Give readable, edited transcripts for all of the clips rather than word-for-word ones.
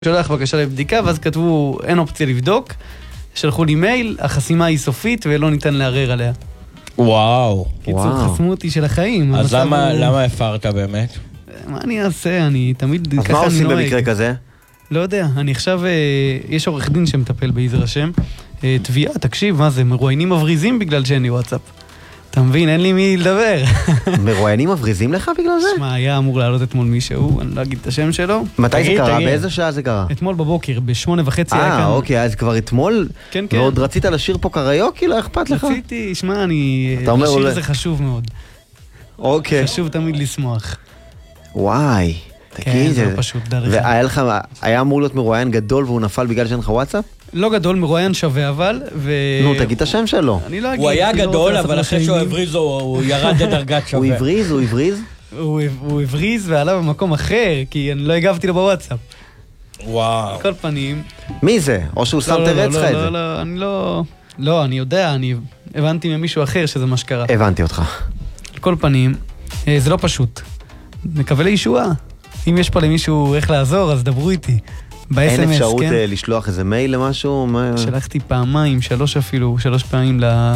שולח בקשה לבדיקה, ואז כתבו, אין אופציה לבדוק, שלחו לי מייל, החסימה היא סופית ולא ניתן לערער עליה. וואו. קיצור, חסמו אותי של החיים. אז למה הפרת באמת? מה אני אעשה? אני תמיד... אז מה עושים במקרה כזה? לא יודע, אני עכשיו... יש עורך דין שמטפל בעזר השם. תביעה, תקשיב, מה זה? מרואיינים מבריזים בגלל שאין לי וואטסאפ. אתה מבין, אין לי מי לדבר. מרואיינים מבריזים לך בגלל זה? שמע, היה אמור לעלות אתמול מישהו, אני לא אגיד את השם שלו. מתי זה קרה? באיזה שעה זה קרה? אתמול בבוקר, ב8:30 היה כאן. אוקיי, אז כבר אתמול? כן, כן. ועוד רצית לשיר פה קריוקי? לא אכפת לך? רציתי, שמע, לשיר זה חשוב מאוד. אוקיי. חשוב תמיד לשמוח. וואי, כן, זה לא פשוט, דרך. והיה לך, היה אמור להיות מרואיין גדול והוא נפל בגלל שאין לך וואטסאפ? לא גדול, מרואיין שווה אבל, נו, תגיד את השם שלו. אני לא אגיד. הוא היה גדול, אבל אחרי שהוא הבריז הוא ירד לדרגת שווה. הוא הבריז? הוא הבריז? הוא הבריז ועלה במקום אחר, כי אני לא הגבתי לו בוואטסאפ. וואו. כל פנים. מי זה? או שהוא שם תרץ לך את זה? לא, אני לא... לא, אני יודע, אני הבנתי ממישהו אחר שזה מה שקרה. הבנתי אותך. כל פנים, זה לא פשוט. נקווה לישועה. אם יש פה למישהו איך לעזור, אז דברו איתי. אין אפשרות לשלוח איזה מייל למשהו? שלחתי פעמיים, 3 פעמים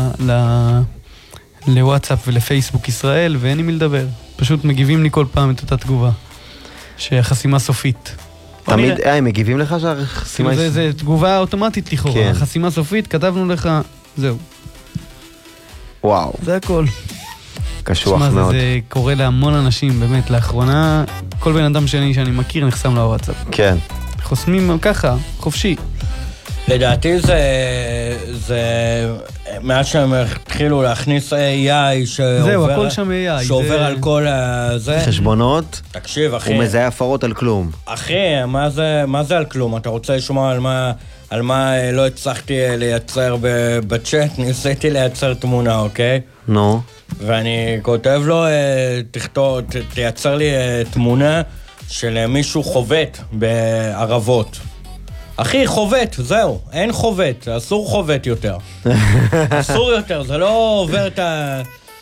לוואטסאפ ולפייסבוק ישראל, ואין עם מי לדבר. פשוט מגיבים לי כל פעם את אותה תגובה. שהחסימה סופית. תמיד, הם מגיבים לך שהחסימה... זה תגובה אוטומטית לכאורה. החסימה סופית, כתבנו לך, זהו. וואו. זה הכל. קשוח מאוד. זה קורה להמון אנשים, באמת, לאחרונה, כל בן אדם שאני מכיר נחסם לוואטסאפ. כן. חוסמים ככה, חופשי. לדעתי זה מאז שהם התחילו להכניס AI זהו, הכל שם AI. שעובר על כל זה. חשבונות. תקשיב, אחי. הוא מזהה הפרות על כלום. אחי, מה זה על כלום? אתה רוצה לשמוע על מה לא הצלחתי לייצר בצ'אט? ניסיתי לייצר תמונה, אוקיי? נו. ואני כותב לו, תייצר לי תמונה של מישהו חובט בערבות. אחי, חובט, זהו, אין חובט, אסור חובט יותר. אסור יותר, זה לא עובר את ה...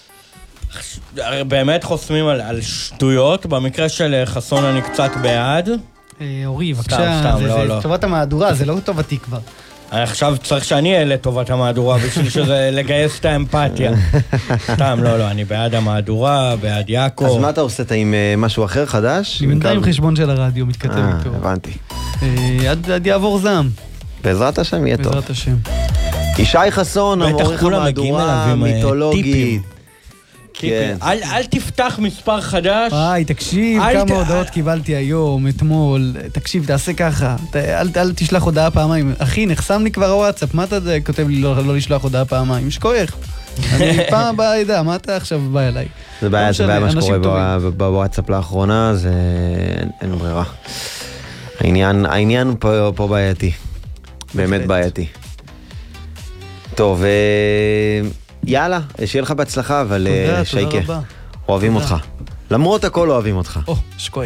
באמת חוסמים על שטויות, במקרה של חסון אני קצת בעד. אורי, בבקשה, זה טובת המהדורה, זה לא טובתי כבר. עכשיו צריך שאני אהיה לטובת המהדורה, בשביל שזה לגייס את האמפתיה. סתם, לא, אני בעד המהדורה, בעד יעקב. אז מה אתה עושה? אתה עם משהו אחר חדש? אני בינתיים חשבון של הרדיו, מתכתב איתו. הבנתי. עד יעבור זעם. בעזרת השם יהיה טוב. בעזרת השם. ישי חסון, עורך המהדורה המיתולוגית. כן. אל תפתח מספר חדש. תקשיב, כמה הודעות קיבלתי היום, אתמול. תקשיב, תעשה ככה. אל תשלח הודעה פעמיים. אחי, נחסם לי כבר הוואטסאפ. מה אתה כותב לי לא לשלוח הודעה פעמיים? שכוח. אני פעם הבאה ידע, מה אתה עכשיו בא אליי? זה בעיה מה שקורה בוואטסאפ לאחרונה, זה אין ברירה. העניין פה בעייתי. באמת בעייתי. טוב, יאללה, שיהיה לך בהצלחה, אבל שייקה. תודה רבה. אוהבים אותך. למרות הכל אוהבים אותך. שכוח.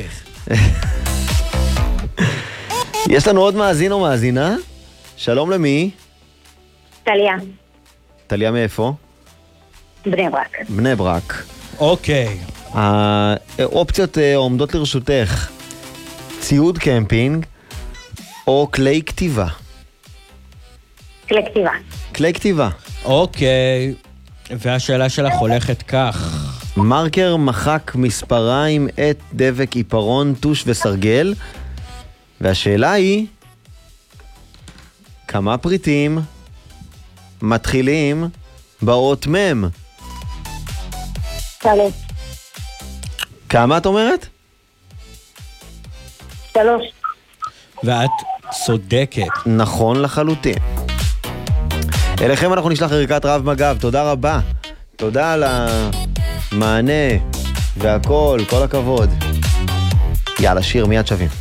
יש לנו עוד מאזין או מאזינה? שלום למי? טליה. טליה מאיפה? בני ברק. בני ברק. אוקיי. האופציות עומדות לרשותך. ציוד קמפינג או כלי כתיבה? כלי כתיבה. כלי כתיבה. אוקיי. והשאלה שלך הולכת כך. מרקר, מחק, מספריים, עט, דבק, עיפרון, טוש וסרגל. והשאלה היא, כמה פריטים מתחילים באות מם? 3. כמה את אומרת? 3. ואת צודקת. נכון לחלוטין. אליכם אנחנו נשלח ערכת רב מג"ב, תודה רבה. תודה על המענה והכל, כל הכבוד. יאללה, שיר, מיד שווים.